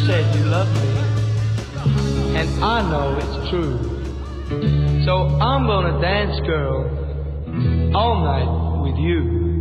said you love me, and I know it's true. So I'm gonna dance, girl, all night with you.